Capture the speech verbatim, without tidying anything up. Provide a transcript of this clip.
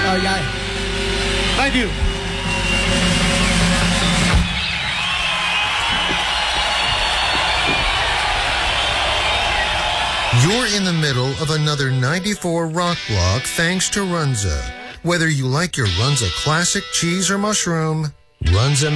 Oh, yeah. Thank you. You're in the middle of another ninety-four Rock Block thanks to Runza. Whether you like your Runza Classic cheese or mushroom, Runza